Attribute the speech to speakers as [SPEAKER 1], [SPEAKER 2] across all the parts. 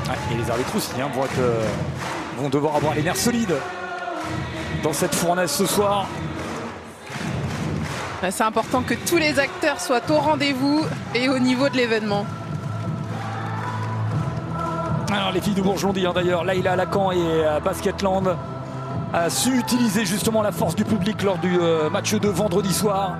[SPEAKER 1] Et les arbitres aussi vont devoir avoir les nerfs solides dans cette fournaise ce soir.
[SPEAKER 2] C'est important que tous les acteurs soient au rendez-vous et au niveau de l'événement.
[SPEAKER 1] Alors les filles de Bourges l'ont dit d'ailleurs, Laïla Lacan et Basketland a su utiliser justement la force du public lors du match de vendredi soir.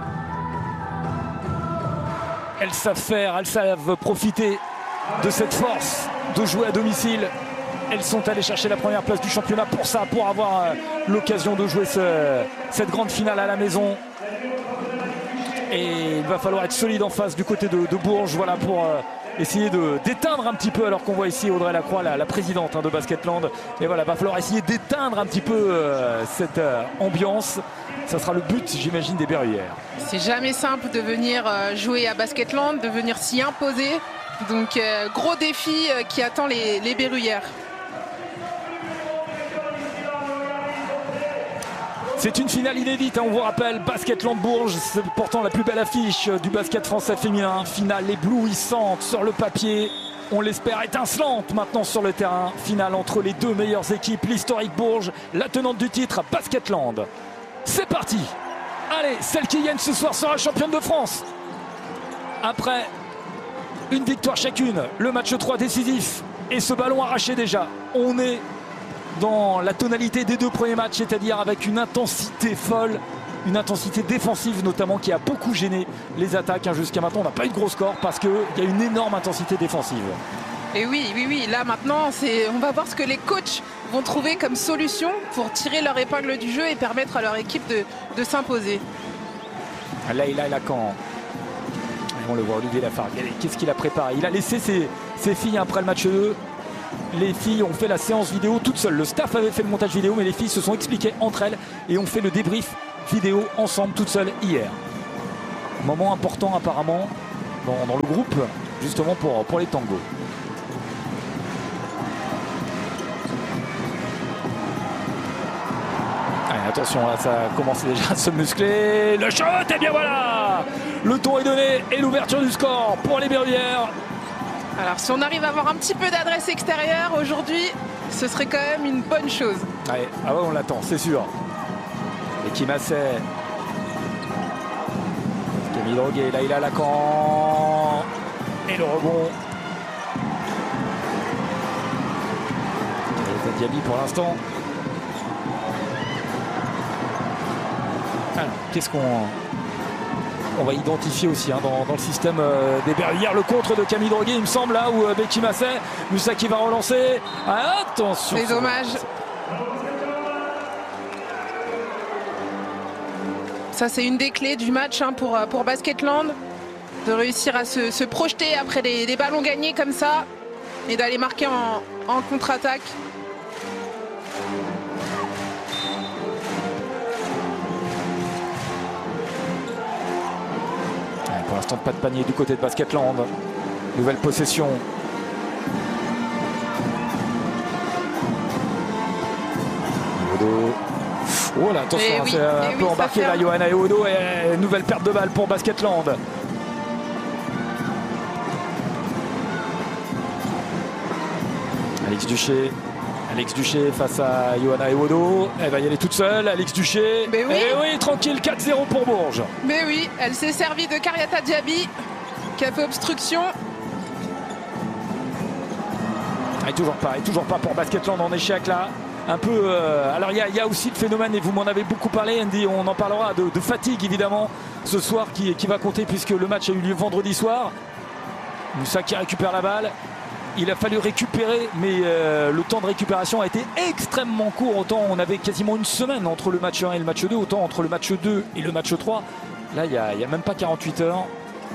[SPEAKER 1] Elles savent profiter de cette force de jouer à domicile. Elles sont allées chercher la première place du championnat pour avoir l'occasion de jouer cette grande finale à la maison. Et il va falloir être solide en face du côté de Bourges, voilà, pour essayer d'éteindre un petit peu, alors qu'on voit ici Audrey Lacroix, la présidente de Basketland. Et voilà, il va falloir essayer d'éteindre un petit peu cette ambiance. Ça sera le but, j'imagine, des Berruyères.
[SPEAKER 2] C'est jamais simple de venir jouer à Basketland, de venir s'y imposer. Donc gros défi qui attend les Berruyères.
[SPEAKER 1] C'est une finale inédite, on vous rappelle, Basketland-Bourges, c'est pourtant la plus belle affiche du basket français féminin. Finale éblouissante sur le papier, on l'espère étincelante maintenant sur le terrain. Finale entre les deux meilleures équipes, l'historique Bourges, la tenante du titre, Basketland. C'est parti. Allez, celle qui gagne ce soir sera championne de France. Après une victoire chacune, le match 3 décisif et ce ballon arraché déjà. On est dans la tonalité des deux premiers matchs, c'est-à-dire avec une intensité folle, une intensité défensive notamment qui a beaucoup gêné les attaques. Jusqu'à maintenant, on n'a pas eu de gros score parce qu'il y a une énorme intensité défensive.
[SPEAKER 2] Et oui, là maintenant, on va voir ce que les coachs vont trouver comme solution pour tirer leur épingle du jeu et permettre à leur équipe de s'imposer.
[SPEAKER 1] Laïla Lacan. On le voit, Olivier Lafargue. Qu'est-ce qu'il a préparé? Il a laissé ses filles après le match 2. Les filles ont fait la séance vidéo toutes seules. Le staff avait fait le montage vidéo, mais les filles se sont expliquées entre elles et ont fait le débrief vidéo ensemble, toutes seules, hier. Moment important apparemment dans le groupe, justement pour les tangos. Allez, attention, là ça commence déjà à se muscler. Le shot, et bien voilà, le ton est donné et l'ouverture du score pour les Berruyères.
[SPEAKER 2] Alors si on arrive à avoir un petit peu d'adresse extérieure aujourd'hui, ce serait quand même une bonne chose.
[SPEAKER 1] Allez, ah ouais, on l'attend, c'est sûr. Et qui Masset. Camille Droguet, Laïla Lacan. Et le rebond. Et Diaby pour l'instant. Alors, qu'est-ce qu'on va identifier aussi dans le système des Berruyères? Le contre de Camille Droguet, il me semble, là où Becky Masset. Moussa qui va relancer. Attention.
[SPEAKER 2] C'est dommage. Ça, c'est une des clés du match pour Basketland. De réussir à se projeter après des ballons gagnés comme ça et d'aller marquer en contre-attaque.
[SPEAKER 1] Pour l'instant, pas de panier du côté de Basketland. Nouvelle possession. Odo. Oh là, attention, c'est un peu embarqué là, Johanna et Odo. Et nouvelle perte de balle pour Basketland. Alex Duché face à Johanna et Odo. Elle va y aller toute seule, Alex Duché.
[SPEAKER 2] Mais oui.
[SPEAKER 1] Et oui, tranquille, 4-0 pour Bourges.
[SPEAKER 2] Mais oui, elle s'est servie de Kariata Diaby qui a fait obstruction.
[SPEAKER 1] Et toujours pas pour Basketland en échec là. Un peu. Alors il y a aussi le phénomène, et vous m'en avez beaucoup parlé, Andy, on en parlera, de fatigue évidemment ce soir qui va compter puisque le match a eu lieu vendredi soir. Moussa qui récupère la balle. Il a fallu récupérer, mais le temps de récupération a été extrêmement court. Autant on avait quasiment une semaine entre le match 1 et le match 2, autant entre le match 2 et le match 3. Là, il n'y a même pas 48 heures.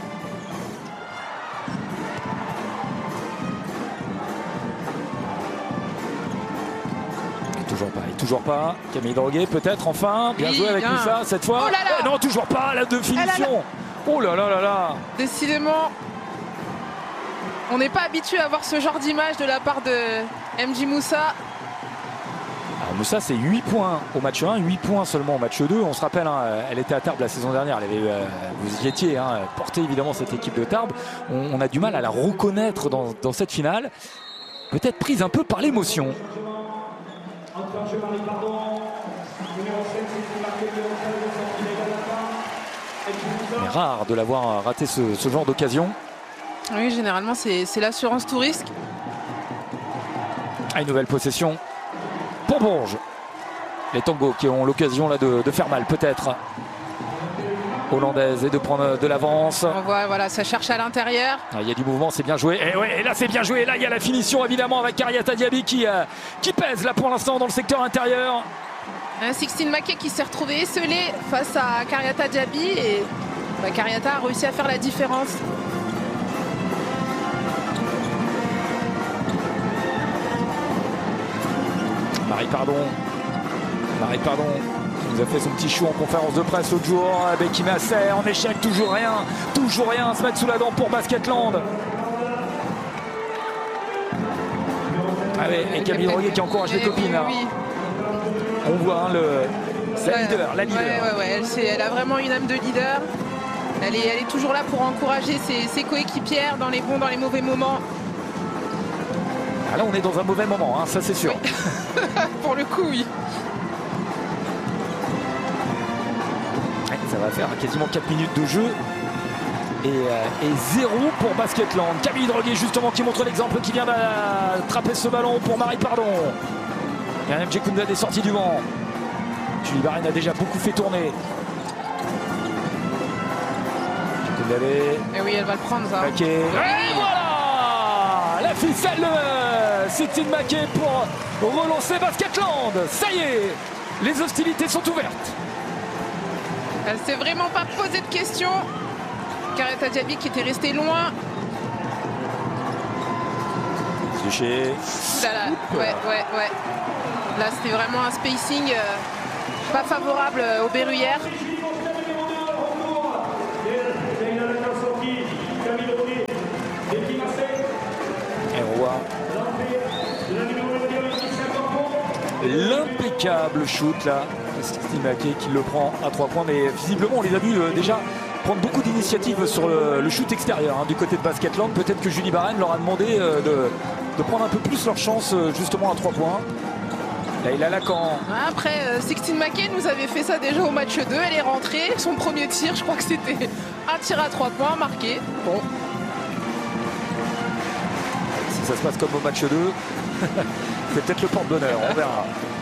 [SPEAKER 1] Toujours pas. Camille Droguet peut-être enfin. Bien joué avec Moussa cette fois.
[SPEAKER 2] Oh là là.
[SPEAKER 1] Non, toujours pas, la de finition. Oh là là là là.
[SPEAKER 2] Décidément, on n'est pas habitué à voir ce genre d'image de la part de MJ Moussa.
[SPEAKER 1] Alors Moussa, c'est 8 points au match 1, 8 points seulement au match 2. On se rappelle, elle était à Tarbes la saison dernière. Vous y étiez, porté évidemment cette équipe de Tarbes. On a du mal à la reconnaître dans cette finale. peut-être prise un peu par l'émotion. Mais rare de l'avoir raté ce genre d'occasion.
[SPEAKER 2] Oui, généralement c'est l'assurance tout risque.
[SPEAKER 1] Une nouvelle possession pour Bourges. Les Tangos qui ont l'occasion là de faire mal peut-être. Hollandaise et de prendre de l'avance.
[SPEAKER 2] On voit, voilà, ça cherche à l'intérieur.
[SPEAKER 1] Il y a du mouvement, c'est bien joué. Et là c'est bien joué. Là il y a la finition évidemment avec Kariata Diaby qui pèse là pour l'instant dans le secteur intérieur.
[SPEAKER 2] Sixtine Maquet qui s'est retrouvé esselé face à Kariata Diaby et Kariata a réussi à faire la différence.
[SPEAKER 1] Marie Pardon nous a fait son petit chou en conférence de presse l'autre jour. Becky Masser en échec, toujours rien à se mettre sous la dent pour Basketland. Et Camille Droguet qui encourage les copines.
[SPEAKER 2] Oui.
[SPEAKER 1] On voit la leader.
[SPEAKER 2] Elle a vraiment une âme de leader. Elle est toujours là pour encourager ses coéquipières dans les bons, dans les mauvais moments.
[SPEAKER 1] Là on est dans un mauvais moment, ça c'est sûr.
[SPEAKER 2] Oui. Pour le coup, oui.
[SPEAKER 1] Ça va faire quasiment 4 minutes de jeu. Et 0 pour Basketland. Camille Droguet justement qui montre l'exemple, qui vient d'attraper ce ballon pour Marie Pardon. Myriam Djekounda est sortie du banc. Julie Barren a déjà beaucoup fait tourner.
[SPEAKER 2] Et oui, elle va le prendre ça.
[SPEAKER 1] Et voilà la ficelle de Sixtine Maquet pour relancer Basketland. Ça y est, les hostilités sont ouvertes.
[SPEAKER 2] Elle s'est vraiment pas posé de questions. Kariata Diaby qui était restée loin.
[SPEAKER 1] Ouais.
[SPEAKER 2] Là c'était vraiment un spacing pas favorable aux Berruyères.
[SPEAKER 1] Et on voit l'impeccable shoot là. Sixtine Maquet qui le prend à 3 points, mais visiblement on les a vus déjà prendre beaucoup d'initiatives sur le shoot extérieur du côté de Basketland. Peut-être que Julie Barren leur a demandé de prendre un peu plus leur chance justement à 3 points. Là il a Lacan.
[SPEAKER 2] Après Sixtine Maquet nous avait fait ça déjà au match 2. Elle est rentrée, son premier tir, je crois que c'était un tir à 3 points marqué. Bon.
[SPEAKER 1] Si ça se passe comme au match 2, c'est peut-être le porte-bonheur, on verra.